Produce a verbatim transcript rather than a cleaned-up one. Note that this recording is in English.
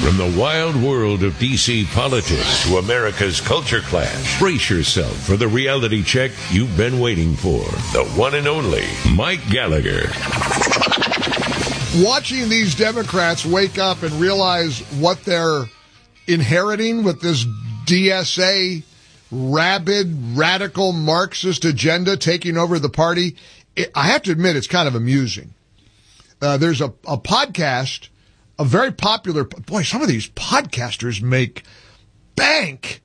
From the wild world of D C politics to America's culture clash, brace yourself for the reality check you've been waiting for. The one and only Mike Gallagher. Watching these Democrats wake up and realize what they're inheriting with this D S A rabid, radical Marxist agenda taking over the party, it, I have to admit it's kind of amusing. Uh, there's a, a podcast, a very popular, boy, some of these podcasters make bank